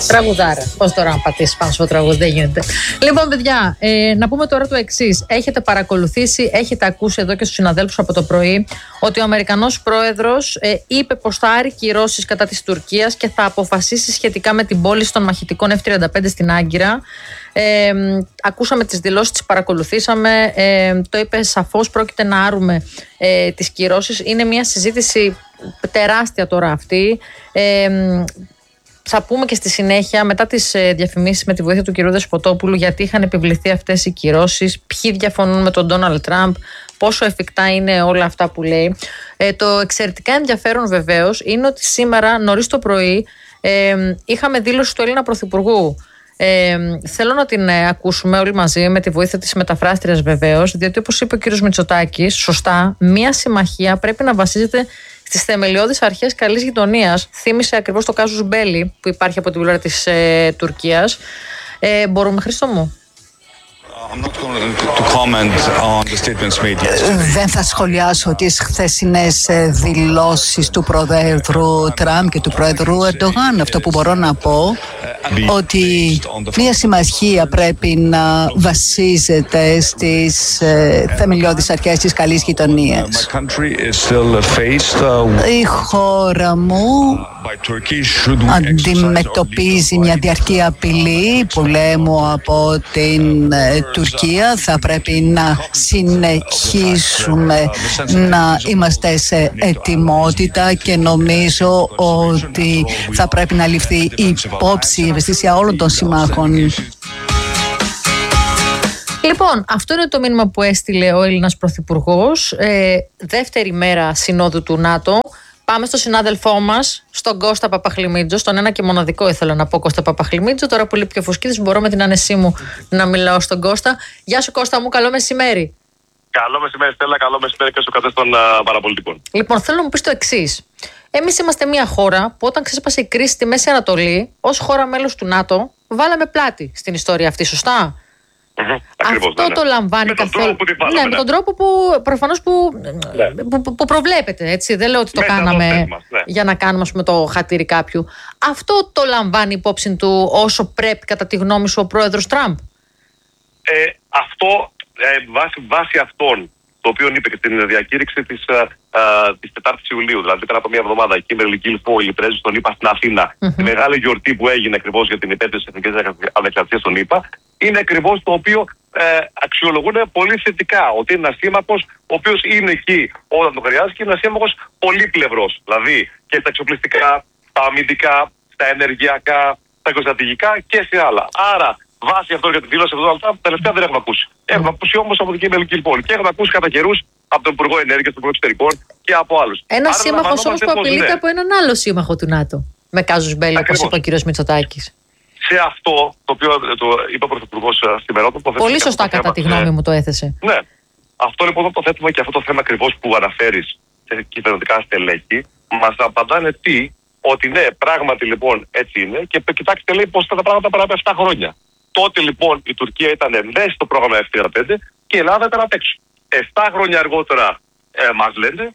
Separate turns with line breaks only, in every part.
Τραγουδάρα. Πώς τώρα να πατήσει πάνω στο τραγούδι, δεν γίνεται. Λοιπόν, παιδιά, να πούμε τώρα το εξής. Έχετε παρακολουθήσει, έχετε ακούσει εδώ και στους συναδέλφους από το πρωί ότι ο Αμερικανός πρόεδρος είπε πως θα άρει κυρώσεις κατά της Τουρκίας και θα αποφασίσει σχετικά με την πώληση των μαχητικών F-35 στην Άγκυρα. Ακούσαμε τις δηλώσεις, τις παρακολουθήσαμε. Το είπε σαφώς, πρόκειται να άρουμε τις κυρώσεις. Είναι μια συζήτηση τεράστια τώρα αυτή. Θα πούμε και στη συνέχεια, μετά τις διαφημίσεις με τη βοήθεια του κ. Δεσποτόπουλου, γιατί είχαν επιβληθεί αυτές οι κυρώσεις, ποιοι διαφωνούν με τον Ντόναλντ Τραμπ, πόσο εφικτά είναι όλα αυτά που λέει. Το εξαιρετικά ενδιαφέρον βεβαίως είναι ότι σήμερα νωρίς το πρωί είχαμε δήλωση του Έλληνα Πρωθυπουργού. Θέλω να την ακούσουμε όλοι μαζί με τη βοήθεια της μεταφράστριας βεβαίως, διότι όπως είπε ο κ. Μητσοτάκης, σωστά, μια συμμαχία πρέπει να βασίζεται στις θεμελιώδεις αρχές καλής γειτονίας. Θύμισε ακριβώς το κάζους Μπέλι που υπάρχει από την πλευρά της Τουρκίας. Μπορούμε, Χρήστο μου?
Δεν θα σχολιάσω τις χθεσινές δηλώσεις του Προέδρου Τραμπ και του Προέδρου Ερντογάν. Αυτό που μπορώ να πω ότι μια συμμαχία πρέπει να βασίζεται στις θεμελιώδεις αρχές της καλής γειτονίας. Η χώρα μου αντιμετωπίζει μια διαρκή απειλή πολέμου από την Τουρκία. Θα πρέπει να συνεχίσουμε να είμαστε σε ετοιμότητα και νομίζω ότι θα πρέπει να ληφθεί υπόψη η ευαισθησία όλων των συμμάχων.
Λοιπόν, αυτό είναι το μήνυμα που έστειλε ο Έλληνας Πρωθυπουργός. Δεύτερη μέρα συνόδου του ΝΑΤΟ. Πάμε στο συνάδελφό μας, στον Κώστα Παπαχλημίτζο, στον ένα και μοναδικό ήθελα να πω Κώστα Παπαχλημίτζο. Τώρα που λείπει και ο Φουσκίδης, μπορώ με την άνεσή μου να μιλάω στον Κώστα. Γεια σου Κώστα μου, καλό μεσημέρι.
Καλό μεσημέρι Στέλλα, καλό μεσημέρι και στους κατές των παραπολιτικών.
Λοιπόν, θέλω να μου πεις το εξής. Εμείς είμαστε μια χώρα που όταν ξέσπασε η κρίση στη Μέση Ανατολή, ως χώρα μέλος του ΝΑΤΟ, βάλαμε πλάτη στην ιστορία αυτή, σωστά?
Ακριβώς,
αυτό το λαμβάνει καθόλου. Ναι, με τον τρόπο που προφανώς που προβλέπετε. Έτσι. Δεν λέω ότι το κάναμε για να κάνουμε ας πούμε, το χατήρι κάποιου. Αυτό το λαμβάνει υπόψη του όσο πρέπει, κατά τη γνώμη σου, ο πρόεδρος Τραμπ?
Αυτό βάσει αυτών το οποίο είπε και στην διακήρυξη της 4ης Ιουλίου, δηλαδή πριν από μια εβδομάδα, εκεί με Γιλ Φόιλ, πρέσβης των ΗΠΑ στην Αθήνα, τη μεγάλη γιορτή που έγινε ακριβώς για την υπέρβαση της εθνικής ανεξαρτησίας των ΗΠΑ, είναι ακριβώς το οποίο αξιολογούν πολύ θετικά. Ότι είναι ένας σύμμαχος ο οποίος είναι εκεί όταν το χρειάζεται και είναι ένας σύμμαχος πολύπλευρος. Δηλαδή και στα εξοπλιστικά, στα αμυντικά, στα ενεργειακά, στα οικοστρατηγικά και σε άλλα. Άρα, βάσει αυτό για τη δήλωση αυτά, τελευταία δεν έχουμε ακούσει. Έχουμε ακούσει όμως από την κυρία Γιλ Φόιλ και έχουμε ακούσει κατά καιρούς από τον Υπουργό Ενέργειας, τον Υπουργό Εξωτερικών και από άλλους.
Ένα σύμμαχο όμως που απειλείται από έναν άλλο σύμμαχο του ΝΑΤΟ. Με κάζους Μπέλι, όπως είπε ο κ. Μητσοτάκης.
Σε αυτό το οποίο το είπε ο Πρωθυπουργός σήμερα.
Πολύ σωστά, κατά τη γνώμη μου, το έθεσε.
Ναι. Αυτό λοιπόν το θέτουμε και αυτό το θέμα ακριβώς που αναφέρεις σε κυβερνητικά στελέχη. Μας απαντάνε ότι ναι, πράγματι λοιπόν έτσι είναι και κοιτάξτε λέει πώς τα πράγματα παρά από 7 χρόνια. Τότε λοιπόν η Τουρκία ήταν μέσα στο πρόγραμμα F-35 και η Ελλάδα ήταν απ' έξω. 7 χρόνια αργότερα μας λένε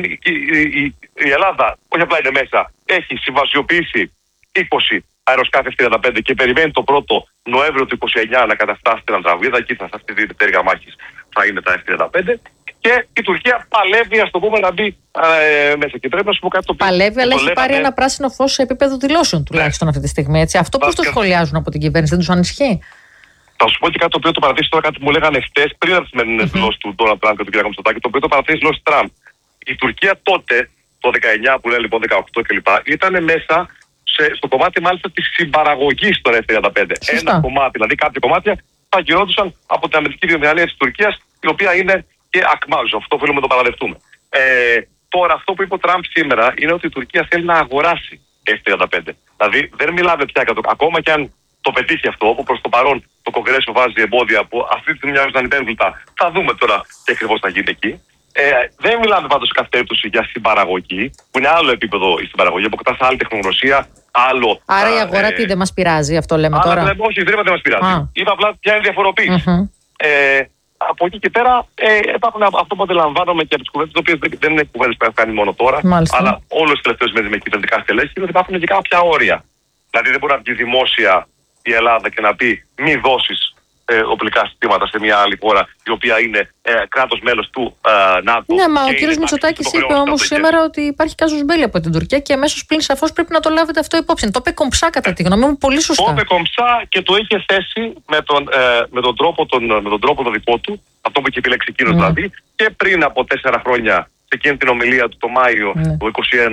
η Ελλάδα όχι απλά είναι μέσα, έχει συμβασιοποιήσει 20 αεροσκάφη F-35 και περιμένει το πρώτο Νοέμβριο του 29 να καταφτάσει στην Αντραβίδα. Εκεί θα αυτή η πτέρυγα μάχης θα είναι τα F-35 και η Τουρκία παλεύει, ας το πούμε, να μπει μέσα. Και πρέπει να σου πω κάτι το οποίο.
Παλεύει, αλλά έχει πάρει ένα πράσινο φως σε επίπεδο δηλώσεων τουλάχιστον αυτή τη στιγμή. Έτσι. Αυτό πώς το σχολιάζουν από την κυβέρνηση, δεν τους ανησυχεί?
Θα σου πω και κάτι το οποίο το παρατήρησε τώρα, κάτι που μου λέγανε χτες πριν από τις σημερινές δηλώσεις του Ντόναλντ Τραμπ και του κ. Μητσοτάκη, το οποίο το παρατήρησε δηλώσεις Τραμπ. Η Τουρκία τότε, το 19 που λέει λοιπόν 18 κλπ., ήταν μέσα στο κομμάτι μάλιστα της συμπαραγωγής των F-35. Ένα κομμάτι, δηλαδή κάποια κομμάτια θα γινόντουσαν από την αμυντική βιομηχανία της Τουρκίας, η οποία είναι και ακμάζω. Αυτό θέλουμε να το παραδεχτούμε. Τώρα, αυτό που είπε ο Τραμπ σήμερα είναι ότι η Τουρκία θέλει να αγοράσει F-35. Δηλαδή, δεν μιλάμε πια ακόμα και αν το πετύχει αυτό, που προς το παρόν το Κογκρέσο βάζει εμπόδια που αυτή τη στιγμή μοιάζουν ανυπέρβλητα. Θα δούμε τώρα τι ακριβώς θα γίνει εκεί. Δεν μιλάμε πάντως σε κάθε περίπτωση για συμπαραγωγή, που είναι άλλο επίπεδο η συμπαραγωγή. Αποκτάς άλλη τεχνογνωσία, άλλο.
Άρα η αγορά τι δεν μας πειράζει, αυτό λέμε τώρα?
Όχι, δεν μας πειράζει. Είπα απλά ποια είναι η διαφοροποίηση. Από εκεί και πέρα υπάρχουν αυτό που αντιλαμβάνομαι και από τις κουβέντες, οι οποίες δεν είναι κουβέντες που έχουν κάνει μόνο τώρα, αλλά όλες τις τελευταίες μέρες με κυβερνητικά στελέχη, είναι ότι υπάρχουν και κάποια όρια. Δηλαδή δεν μπορεί να βγει δημόσια η Ελλάδα και να πει μη δώσεις οπλικά συστήματα σε μια άλλη χώρα η οποία είναι κράτος μέλος του ΝΑΤΟ.
Ναι, μα ο κύριος Μητσοτάκης είπε όμως σήμερα ότι υπάρχει κάζους μπέλι από την Τουρκία και αμέσως πλην σαφώς πρέπει να το λάβετε αυτό υπόψη. Το είπε κομψά κατά τη γνώμη μου, πολύ σωστά.
Το είπε κομψά και το είχε θέσει με τον τρόπο το δικό του, αυτό που είχε επιλέξει εκείνος δηλαδή, και πριν από 4 χρόνια σε εκείνη την ομιλία του το Μάιο του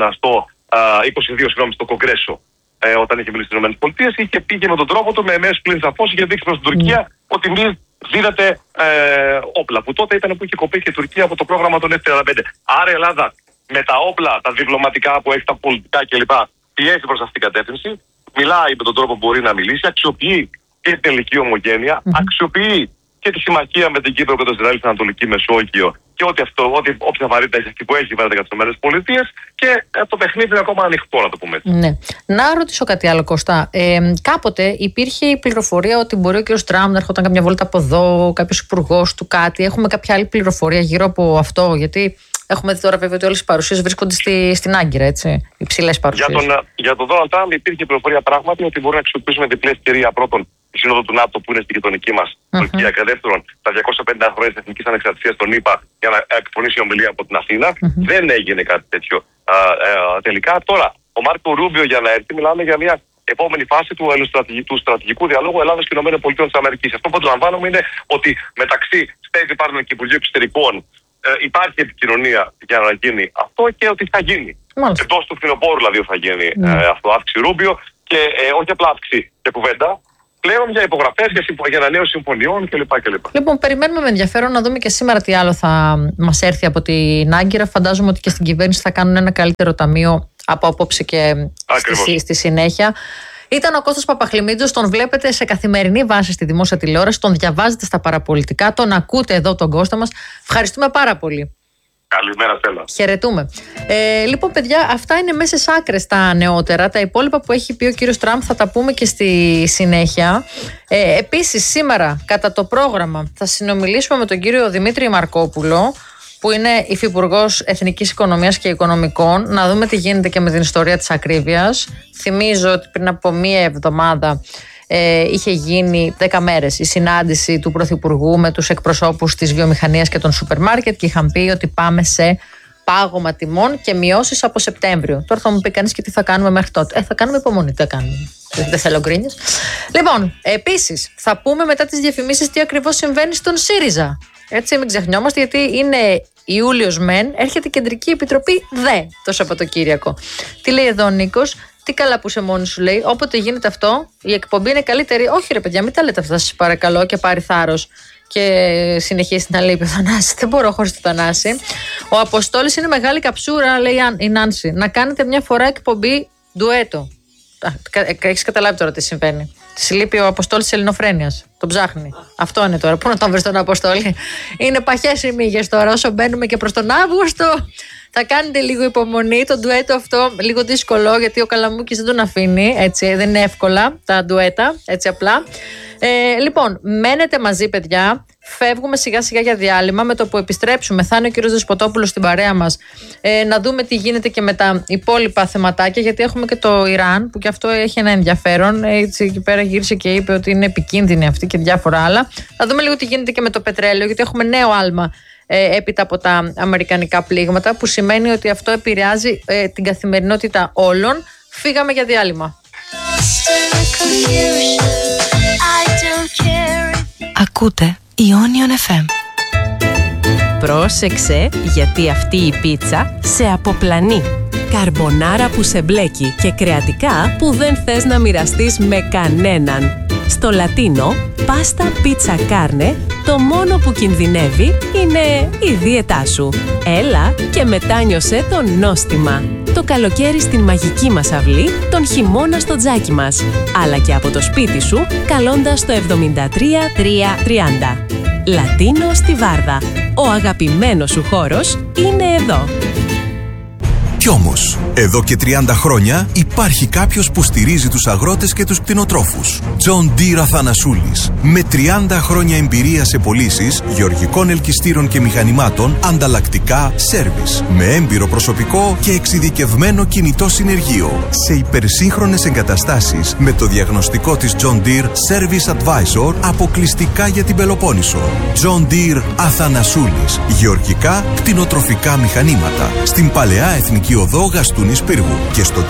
2022 στο Κογκρέσο. Όταν είχε μιλήσει στις ΗΠΑ, είχε πήγε με τον τρόπο του με εμέσους πλην σαφώς, είχε δείξει προς την Τουρκία ότι μη δίδεται όπλα. Που τότε ήταν που είχε κοπεί και η Τουρκία από το πρόγραμμα των F-35. Άρα η Ελλάδα με τα όπλα, τα διπλωματικά που έχει, τα πολιτικά κλπ. Πιέζει προς αυτήν την κατεύθυνση. Μιλάει με τον τρόπο που μπορεί να μιλήσει, αξιοποιεί και την ελληνική ομογένεια, αξιοποιεί και τη συμμαχία με την Κύπρο και το Ισραήλ στην Ανατολική Μεσόγειο και όποια βαρύτητα έχει αυτή που έχει βαρύτητα για τις ΗΠΑ και το παιχνίδι είναι ακόμα ανοιχτό, να το πούμε έτσι.
Ναι. Να ρωτήσω κάτι άλλο, Κώστα. Κάποτε υπήρχε η πληροφορία ότι μπορεί ο κ. Τραμπ να έρχονταν καμιά βόλτα από εδώ, κάποιος υπουργός του κάτι. Έχουμε κάποια άλλη πληροφορία γύρω από αυτό? Γιατί έχουμε δει τώρα βέβαια ότι όλες οι παρουσίες βρίσκονται στην Άγκυρα, έτσι. Υψηλές παρουσίες.
Για τον Ντόναλντ Τραμπ υπήρχε πληροφορία πράγματι ότι μπορεί να αξιοποιήσουμε διπλή ευκαιρία. Πρώτον, η Σύνοδο του ΝΑΤΟ που είναι στη γειτονική μας Τουρκία, και δεύτερον, τα 250 χρόνια της εθνικής ανεξαρτησίας των ΗΠΑ για να εκφωνήσει η ομιλία από την Αθήνα. Δεν έγινε κάτι τέτοιο τελικά. Τώρα, ο Μάρκο Ρούμπιο για να έρθει, μιλάμε για μια επόμενη φάση του στρατηγικού διαλόγου Ελλάδας και ΗΠΑ. Αυτό που αντιλαμβάνομαι είναι ότι μεταξύ State Department και Υπουργείου Εξωτερικών υπάρχει επικοινωνία για να γίνει αυτό και ότι θα γίνει. Εντός του φθινοπόρου δηλαδή θα γίνει αυτό, αύξηση Ρούμπιο και όχι απλά αύξηση και κουβέντα. Πλέον για υπογραφές, για ανανέωση συμφωνιών κλπ.
Λοιπόν, περιμένουμε με ενδιαφέρον να δούμε και σήμερα τι άλλο θα μας έρθει από την Άγκυρα. Φαντάζομαι ότι και στην κυβέρνηση θα κάνουν ένα καλύτερο ταμείο από απόψε και στη συνέχεια. Ήταν ο Κώστας Παπαχλημίτζος, τον βλέπετε σε καθημερινή βάση στη δημόσια τηλεόραση, τον διαβάζετε στα παραπολιτικά, τον ακούτε εδώ τον Κώστα μας. Ευχαριστούμε πάρα πολύ.
Καλημέρα, Στέλλα.
Χαιρετούμε. Λοιπόν, παιδιά, αυτά είναι μέσα σε άκρες τα νεότερα. Τα υπόλοιπα που έχει πει ο κύριος Τραμπ θα τα πούμε και στη συνέχεια. Επίσης, σήμερα, κατά το πρόγραμμα, θα συνομιλήσουμε με τον κύριο Δημήτρη Μαρκόπουλο, που είναι υφυπουργός Εθνικής Οικονομίας και Οικονομικών, να δούμε τι γίνεται και με την ιστορία της ακρίβειας. Θυμίζω ότι πριν από μία εβδομάδα είχε γίνει 10 μέρες η συνάντηση του Πρωθυπουργού με τους εκπροσώπους της βιομηχανίας και των σούπερ μάρκετ και είχαν πει ότι πάμε σε πάγωμα τιμών και μειώσεις από Σεπτέμβριο. Τώρα θα μου πει κανείς και τι θα κάνουμε μέχρι τότε. Θα κάνουμε υπομονή, τι θα κάνουμε. Δεν θέλω γκρίνιες. Λοιπόν, επίσης θα πούμε μετά τις διαφημίσεις τι ακριβώς συμβαίνει στον ΣΥΡΙΖΑ. Έτσι, μην ξεχνιόμαστε, γιατί είναι Ιούλιος μεν, έρχεται η Κεντρική Επιτροπή δε το Σαββατοκύριακο. Τι λέει εδώ ο Νίκος? Τι καλά που είσαι μόνη σου, λέει. Όποτε γίνεται αυτό, η εκπομπή είναι καλύτερη. Όχι, ρε παιδιά, μην τα λέτε αυτά, σας παρακαλώ, και πάρει θάρρος και συνεχίσει να λέει ο Θανάση. Δεν μπορώ χωρίς το Θανάση. Ο Αποστόλης είναι μεγάλη καψούρα, λέει η Νάνση. Να κάνετε μια φορά εκπομπή ντουέτο. Έχεις καταλάβει τώρα τι συμβαίνει. Τη λείπει ο Αποστόλης της Ελληνοφρένειας. Τον ψάχνει. Αυτό είναι τώρα. Πού να τον βρει τον Αποστόλη? Είναι παχές οι μύγες τώρα. Όσο μπαίνουμε και προς τον Αύγουστο, θα κάνετε λίγο υπομονή. Το ντουέτο αυτό λίγο δύσκολο, γιατί ο Καλαμούκης δεν τον αφήνει. Έτσι, δεν είναι εύκολα τα ντουέτα. Έτσι απλά. Λοιπόν, μένετε μαζί, παιδιά. Φεύγουμε σιγά σιγά για διάλειμμα. Με το που επιστρέψουμε, θα είναι ο κύριος Δεσποτόπουλος στην παρέα μας, να δούμε τι γίνεται και με τα υπόλοιπα θεματάκια. Γιατί έχουμε και το Ιράν, που και αυτό έχει ένα ενδιαφέρον. Έτσι, εκεί πέρα γύρισε και είπε ότι είναι επικίνδυνη αυτή και διάφορα άλλα. Θα δούμε λίγο τι γίνεται και με το πετρέλαιο, γιατί έχουμε νέο άλμα έπειτα από τα αμερικανικά πλήγματα, που σημαίνει ότι αυτό επηρεάζει την καθημερινότητα όλων. Φύγαμε για διάλειμμα.
Ακούτε Ionion FM.
Πρόσεξε, γιατί αυτή η πίτσα σε αποπλανεί. Καρμπονάρα που σε μπλέκει και κρεατικά που δεν θες να μοιραστείς με κανέναν. Στο Λατίνο, πάστα πίτσα κάρνε, το μόνο που κινδυνεύει είναι η δίαιτά σου. Έλα και μετάνιωσε το νόστιμα. Το καλοκαίρι στην μαγική μας αυλή, τον χειμώνα στο τζάκι μας. Αλλά και από το σπίτι σου, καλώντας το 73330. Λατίνο στη Βάρδα. Ο αγαπημένος σου χώρος είναι εδώ.
Κι όμως, εδώ και 30 χρόνια υπάρχει κάποιος που στηρίζει τους αγρότες και τους κτηνοτρόφους. John Deere Αθανασούλης. Με 30 χρόνια εμπειρία σε πωλήσεις γεωργικών ελκυστήρων και μηχανημάτων, ανταλλακτικά, σέρβις. Με έμπειρο προσωπικό και εξειδικευμένο κινητό συνεργείο. Σε υπερσύγχρονες εγκαταστάσεις με το διαγνωστικό της John Deere Service Advisor αποκλειστικά για την Πελοπόννησο. John Deere Αθανασούλης. Γεωργικά, κτηνοτροφικά μηχανήματα. Στην Παλαιά Εθνική Οδό Γαστούνης Πύργου και στο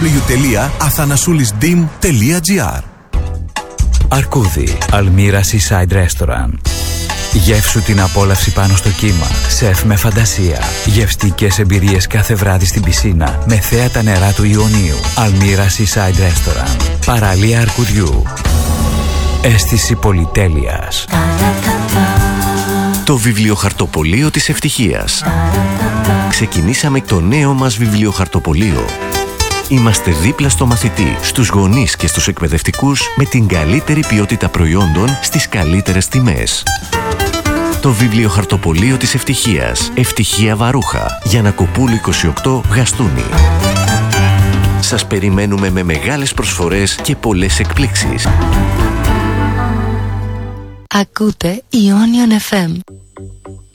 www.athanasoulisdim.gr.
Αρκούδι, Αλμύρα Seaside Restaurant. Γεύσου την απόλαυση πάνω στο κύμα. Σεφ με φαντασία. Γευστικές εμπειρίες κάθε βράδυ στην πισίνα με θέα τα νερά του Ιωνίου. Αλμύρα Seaside Restaurant. Παραλία Αρκουδιού. Αίσθηση πολυτέλειας.
Το βιβλιοχαρτοπωλείο της ευτυχίας. Ξεκινήσαμε το νέο μας βιβλιοχαρτοπωλείο. Είμαστε δίπλα στο μαθητή, στους γονείς και στους εκπαιδευτικούς με την καλύτερη ποιότητα προϊόντων στις καλύτερες τιμές. Το βιβλιοχαρτοπωλείο της ευτυχίας. Ευτυχία Βαρούχα. Γιαννακοπούλου 28 Γαστούνη. Σας περιμένουμε με μεγάλες προσφορές και πολλές εκπλήξεις.
Ακούτε Ionion FM.